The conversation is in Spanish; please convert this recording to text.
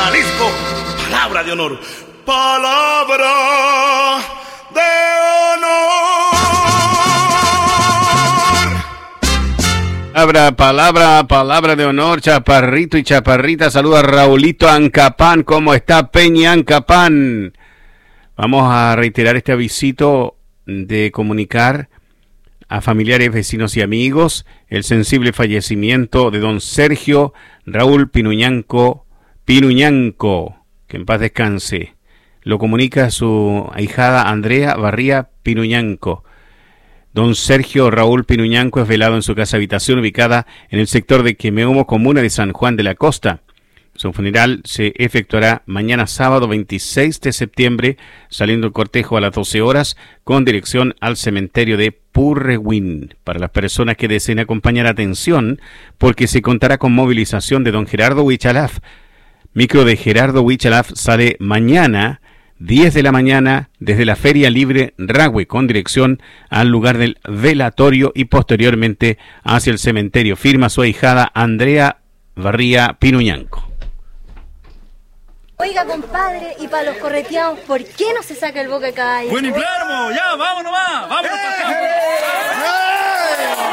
Jalisco. Palabra de honor. Palabra de honor. Palabra de honor, Chaparrito y Chaparrita. Saluda a Raulito Ancapán. ¿Cómo está Peña Ancapán? Vamos a reiterar este avisito de comunicar a familiares, vecinos y amigos el sensible fallecimiento de don Sergio Raúl Pinuñanco, que en paz descanse. Lo comunica su ahijada Andrea Barría Pinuñanco. Don Sergio Raúl Pinuñanco es velado en su casa habitación ubicada en el sector de Quemeumo, comuna de San Juan de la Costa. Su funeral se efectuará mañana sábado 26 de septiembre, saliendo el cortejo a las 12 horas con dirección al cementerio de Purrehuín. Para las personas que deseen acompañar, atención, porque se contará con movilización de don Gerardo Huichalaf. Micro de Gerardo Huichalaf sale mañana 10 de la mañana desde la Feria Libre Rahue con dirección al lugar del velatorio y posteriormente hacia el cementerio. Firma su ahijada Andrea Barría Pinuñanco. Oiga, compadre, y para los correteados, ¿por qué no se saca el boca de caballo? Bueno, y claro, ya, vámonos más, vámonos para acá.